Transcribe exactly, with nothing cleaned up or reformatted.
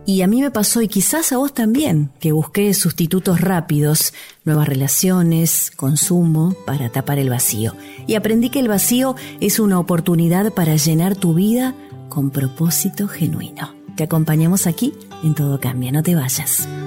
Y a mí me pasó, y quizás a vos también, que busqué sustitutos rápidos, nuevas relaciones, consumo, para tapar el vacío. Y aprendí que el vacío es una oportunidad para llenar tu vida con propósito genuino. Te acompañamos aquí en Todo Cambia, no te vayas.